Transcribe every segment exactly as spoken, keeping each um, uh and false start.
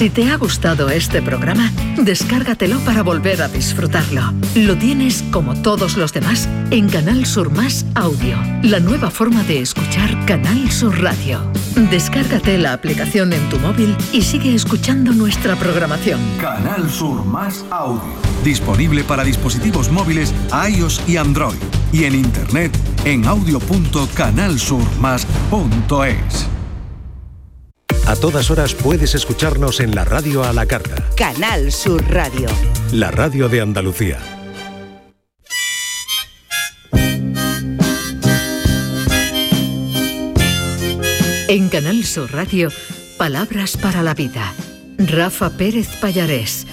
Si te ha gustado este programa, descárgatelo para volver a disfrutarlo. Lo tienes, como todos los demás, en Canal Sur Más Audio, la nueva forma de escuchar Canal Sur Radio. Descárgate la aplicación en tu móvil y sigue escuchando nuestra programación. Canal Sur Más Audio. Disponible para dispositivos móviles iOS y Android. Y en internet en audio punto canal sur más punto es. A todas horas puedes escucharnos en la radio a la carta. Canal Sur Radio. La radio de Andalucía. En Canal Sur Radio, Palabras para la Vida. Rafa Pérez Pallarés.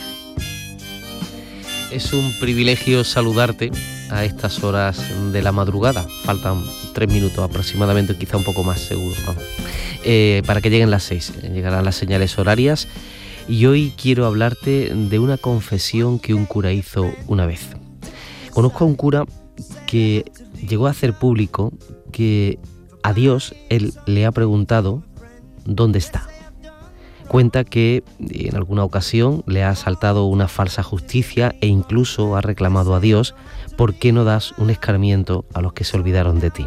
Es un privilegio saludarte a estas horas de la madrugada. Faltan tres minutos aproximadamente, quizá un poco más seguro, vamos. Eh, para que lleguen las seis. Llegarán las señales horarias. Y hoy quiero hablarte de una confesión que un cura hizo una vez. Conozco a un cura que llegó a hacer público que a Dios él le ha preguntado ¿dónde está? Cuenta que en alguna ocasión le ha asaltado una falsa justicia e incluso ha reclamado a Dios ¿por qué no das un escarmiento a los que se olvidaron de ti?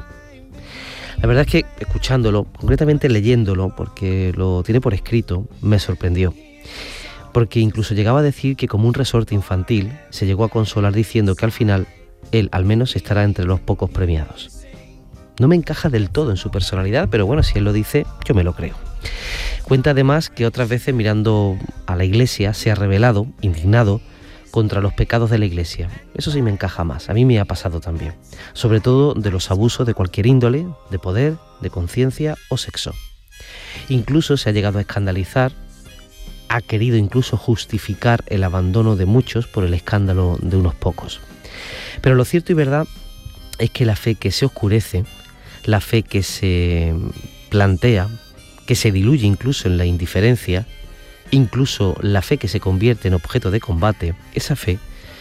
La verdad es que escuchándolo, concretamente leyéndolo, porque lo tiene por escrito, me sorprendió. Porque incluso llegaba a decir que como un resorte infantil se llegó a consolar diciendo que al final él al menos estará entre los pocos premiados. No me encaja del todo en su personalidad, pero bueno, si él lo dice, yo me lo creo. Cuenta además que otras veces mirando a la iglesia se ha rebelado, indignado, contra los pecados de la iglesia. Eso sí me encaja más, a mí me ha pasado también. Sobre todo de los abusos de cualquier índole, de poder, de conciencia o sexo. Incluso se ha llegado a escandalizar, ha querido incluso justificar el abandono de muchos por el escándalo de unos pocos. Pero lo cierto y verdad es que la fe que se oscurece, la fe que se plantea, que se diluye incluso en la indiferencia, incluso la fe que se convierte en objeto de combate, esa fe,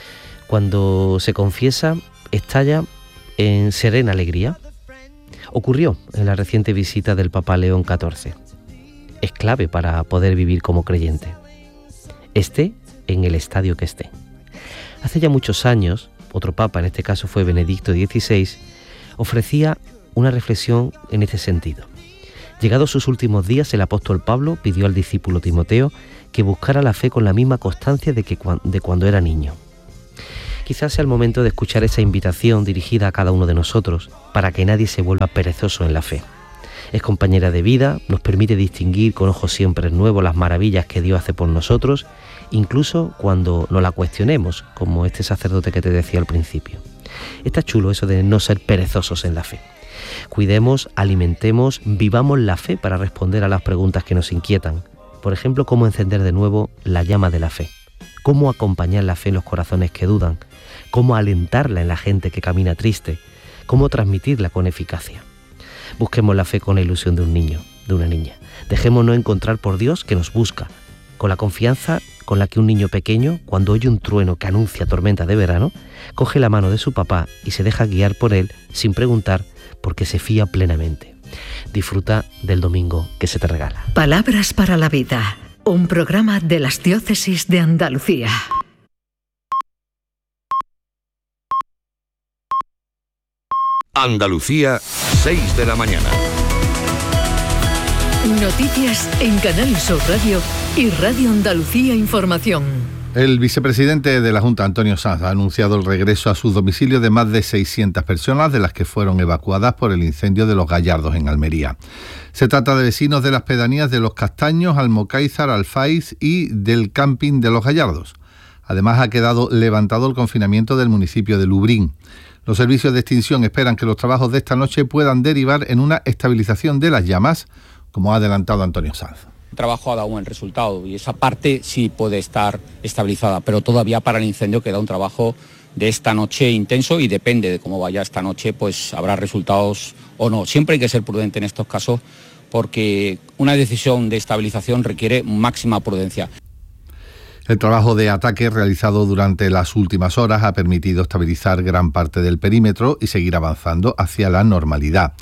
cuando se confiesa, estalla en serena alegría. Ocurrió en la reciente visita del Papa León catorce. Es clave para poder vivir como creyente. Esté en el estadio que esté. Hace ya muchos años, otro papa, en este caso fue Benedicto dieciséis, ofrecía una reflexión en este sentido. Llegados sus últimos días, el apóstol Pablo pidió al discípulo Timoteo que buscara la fe con la misma constancia de, que, de cuando era niño. Quizás sea el momento de escuchar esa invitación dirigida a cada uno de nosotros para que nadie se vuelva perezoso en la fe. Es compañera de vida, nos permite distinguir con ojos siempre nuevos las maravillas que Dios hace por nosotros, incluso cuando no la cuestionemos, como este sacerdote que te decía al principio. Está chulo eso de no ser perezosos en la fe. Cuidemos, alimentemos, vivamos la fe para responder a las preguntas que nos inquietan. Por ejemplo, cómo encender de nuevo la llama de la fe. Cómo acompañar la fe en los corazones que dudan. Cómo alentarla en la gente que camina triste. Cómo transmitirla con eficacia. Busquemos la fe con la ilusión de un niño, de una niña. Dejémonos encontrar por Dios que nos busca, con la confianza con la que un niño pequeño, cuando oye un trueno que anuncia tormenta de verano, coge la mano de su papá y se deja guiar por él sin preguntar, porque se fía plenamente. Disfruta del domingo que se te regala. Palabras para la Vida, un programa de las diócesis de Andalucía. Andalucía, seis de la mañana. Noticias en Canal Sur Radio y Radio Andalucía Información. El vicepresidente de la Junta, Antonio Sanz, ha anunciado el regreso a sus domicilios de más de seiscientas personas, de las que fueron evacuadas por el incendio de Los Gallardos en Almería. Se trata de vecinos de las pedanías de Los Castaños, Almocáizar, Alfaiz y del camping de Los Gallardos. Además, ha quedado levantado el confinamiento del municipio de Lubrín. Los servicios de extinción esperan que los trabajos de esta noche puedan derivar en una estabilización de las llamas, como ha adelantado Antonio Sanz. El trabajo ha dado buen resultado y esa parte sí puede estar estabilizada, pero todavía para el incendio queda un trabajo de esta noche intenso y depende de cómo vaya esta noche, pues habrá resultados o no. Siempre hay que ser prudente en estos casos porque una decisión de estabilización requiere máxima prudencia. El trabajo de ataque realizado durante las últimas horas ha permitido estabilizar gran parte del perímetro y seguir avanzando hacia la normalidad.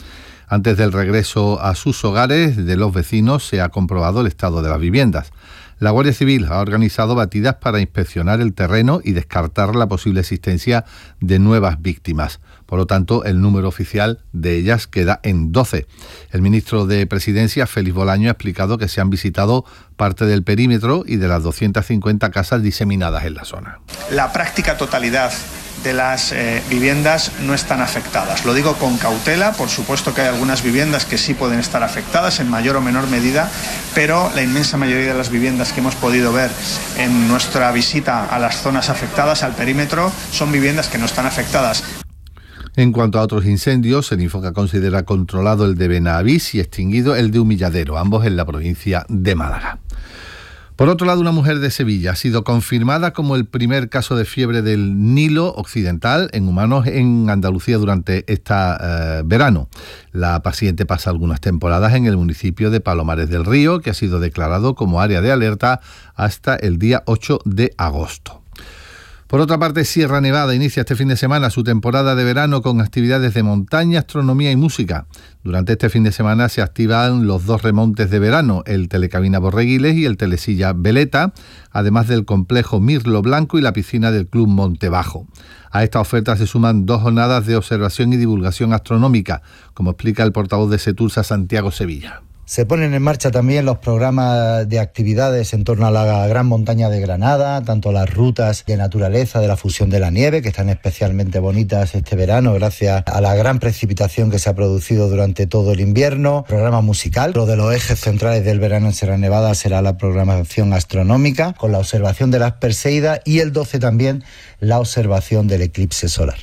Antes del regreso a sus hogares de los vecinos se ha comprobado el estado de las viviendas. La Guardia Civil ha organizado batidas para inspeccionar el terreno y descartar la posible existencia de nuevas víctimas. Por lo tanto, el número oficial de ellas queda en doce. El ministro de Presidencia, Félix Bolaño, ha explicado que se han visitado parte del perímetro y de las doscientas cincuenta casas diseminadas en la zona. La práctica totalidad de las eh, viviendas no están afectadas. Lo digo con cautela, por supuesto que hay algunas viviendas que sí pueden estar afectadas en mayor o menor medida, pero la inmensa mayoría de las viviendas que hemos podido ver en nuestra visita a las zonas afectadas, al perímetro, son viviendas que no están afectadas. En cuanto a otros incendios, el Infoca considera controlado el de Benavís y extinguido el de Humilladero, ambos en la provincia de Málaga. Por otro lado, una mujer de Sevilla ha sido confirmada como el primer caso de fiebre del Nilo occidental en humanos en Andalucía durante este eh, verano. La paciente pasa algunas temporadas en el municipio de Palomares del Río, que ha sido declarado como área de alerta hasta el día ocho de agosto. Por otra parte, Sierra Nevada inicia este fin de semana su temporada de verano con actividades de montaña, astronomía y música. Durante este fin de semana se activan los dos remontes de verano, el Telecabina Borreguiles y el Telesilla Veleta, además del complejo Mirlo Blanco y la piscina del Club Montebajo. A esta oferta se suman dos jornadas de observación y divulgación astronómica, como explica el portavoz de Setursa, Santiago Sevilla. Se ponen en marcha también los programas de actividades en torno a la Gran Montaña de Granada, tanto las rutas de naturaleza de la fusión de la nieve, que están especialmente bonitas este verano gracias a la gran precipitación que se ha producido durante todo el invierno. Programa musical, lo de los ejes centrales del verano en Sierra Nevada será la programación astronómica, con la observación de las Perseidas, y el doce también la observación del eclipse solar.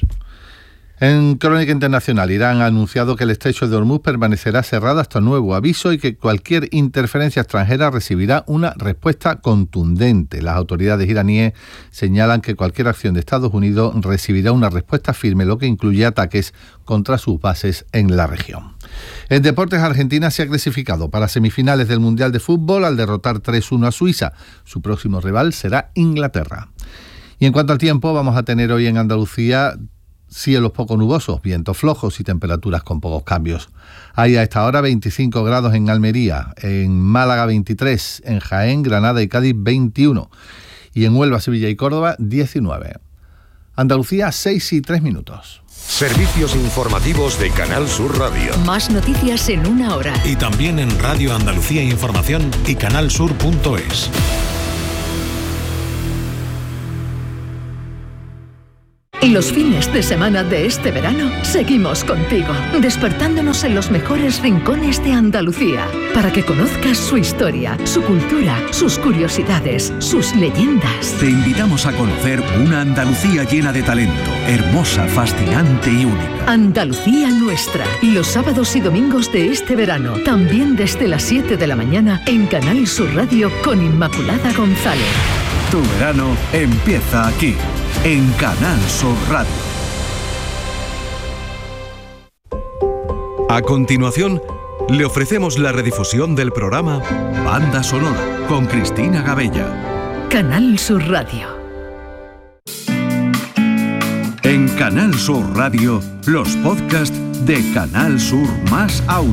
En Crónica Internacional, Irán ha anunciado que el estrecho de Hormuz permanecerá cerrado hasta nuevo aviso y que cualquier interferencia extranjera recibirá una respuesta contundente. Las autoridades iraníes señalan que cualquier acción de Estados Unidos recibirá una respuesta firme, lo que incluye ataques contra sus bases en la región. En deportes, Argentina se ha clasificado para semifinales del Mundial de Fútbol al derrotar tres uno a Suiza. Su próximo rival será Inglaterra. Y en cuanto al tiempo, vamos a tener hoy en Andalucía cielos poco nubosos, vientos flojos y temperaturas con pocos cambios. Hay a esta hora veinticinco grados en Almería, en Málaga veintitrés, en Jaén, Granada y Cádiz veintiuno y en Huelva, Sevilla y Córdoba diecinueve. Andalucía seis y tres minutos. Servicios informativos de Canal Sur Radio. Más noticias en una hora. Y también en Radio Andalucía Información y canal sur punto es. Los fines de semana de este verano seguimos contigo, despertándonos en los mejores rincones de Andalucía, para que conozcas su historia, su cultura, sus curiosidades, sus leyendas. Te invitamos a conocer una Andalucía llena de talento, hermosa, fascinante y única. Andalucía Nuestra, los sábados y domingos de este verano, también desde las siete de la mañana en Canal Sur Radio con Inmaculada González. Tu verano empieza aquí, en Canal Sur Radio. A continuación, le ofrecemos la redifusión del programa Banda Sonora con Cristina Gabella. Canal Sur Radio. En Canal Sur Radio, los podcasts de Canal Sur Más Audio.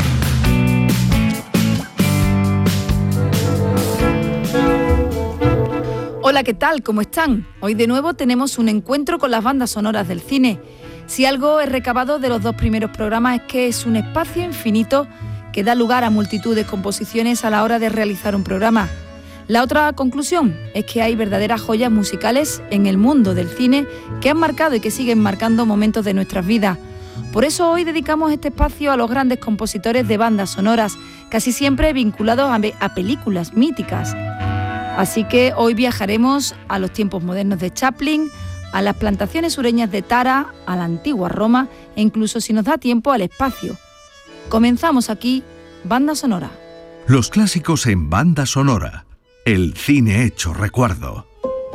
Hola, ¿qué tal? ¿Cómo están? Hoy de nuevo tenemos un encuentro con las bandas sonoras del cine. Si algo he recabado de los dos primeros programas es que es un espacio infinito que da lugar a multitud de composiciones a la hora de realizar un programa. La otra conclusión es que hay verdaderas joyas musicales en el mundo del cine que han marcado y que siguen marcando momentos de nuestras vidas. Por eso hoy dedicamos este espacio a los grandes compositores de bandas sonoras, casi siempre vinculados a, a películas míticas. Así que hoy viajaremos a los tiempos modernos de Chaplin, a las plantaciones sureñas de Tara, a la antigua Roma e incluso, si nos da tiempo, al espacio. Comenzamos aquí, Banda Sonora. Los clásicos en banda sonora. El cine hecho recuerdo.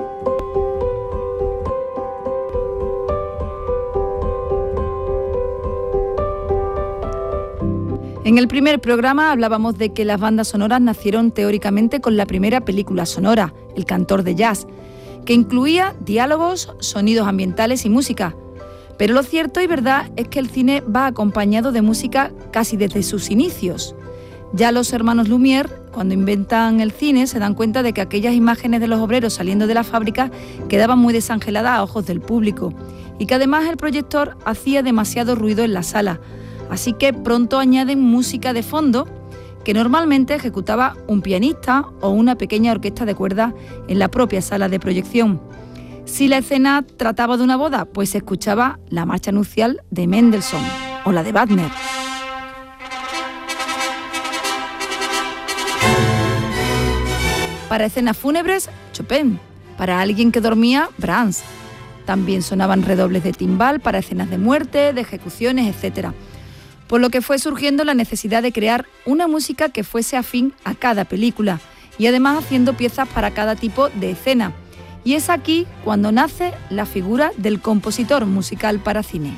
En el primer programa hablábamos de que las bandas sonoras nacieron teóricamente con la primera película sonora, El cantor de jazz, que incluía diálogos, sonidos ambientales y música. Pero lo cierto y verdad es que el cine va acompañado de música casi desde sus inicios. Ya los hermanos Lumière, cuando inventan el cine, se dan cuenta de que aquellas imágenes de los obreros saliendo de la fábrica quedaban muy desangeladas a ojos del público y que además el proyector hacía demasiado ruido en la sala. Así que pronto añaden música de fondo que normalmente ejecutaba un pianista o una pequeña orquesta de cuerdas en la propia sala de proyección. Si la escena trataba de una boda, pues se escuchaba la marcha nupcial de Mendelssohn o la de Wagner. Para escenas fúnebres, Chopin. Para alguien que dormía, Brahms. También sonaban redobles de timbal para escenas de muerte, de ejecuciones, etcétera. Por lo que fue surgiendo la necesidad de crear una música que fuese afín a cada película y además haciendo piezas para cada tipo de escena. Y es aquí cuando nace la figura del compositor musical para cine.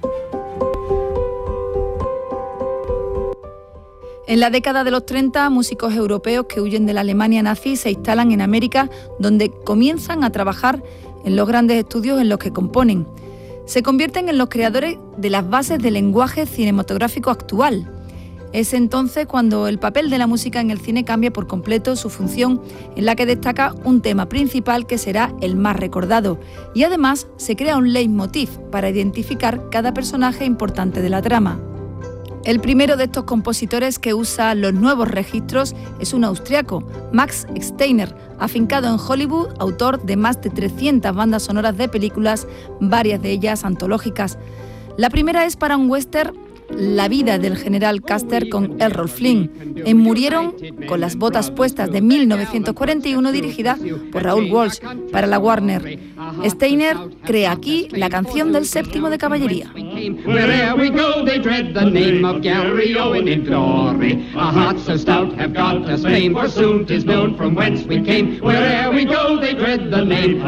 En la década de los treinta, músicos europeos que huyen de la Alemania nazi se instalan en América, donde comienzan a trabajar en los grandes estudios en los que componen. Se convierten en los creadores de las bases del lenguaje cinematográfico actual. Es entonces cuando el papel de la música en el cine cambia por completo su función, en la que destaca un tema principal que será el más recordado, y además se crea un leitmotiv para identificar cada personaje importante de la trama. El primero de estos compositores que usa los nuevos registros es un austriaco, Max Steiner, afincado en Hollywood, autor de más de trescientas bandas sonoras de películas, varias de ellas antológicas. La primera es para un western, La vida del general Custer con Errol Flynn, en Murieron con las botas puestas de mil novecientos cuarenta y uno, dirigida por Raúl Walsh para la Warner. Steiner crea aquí la canción del séptimo de caballería. Wherever we go, they dread the name of Gallery Owen in glory. Our hearts so stout have got us fame, for soon 'tis known from whence we came. Wherever we go, they dread the name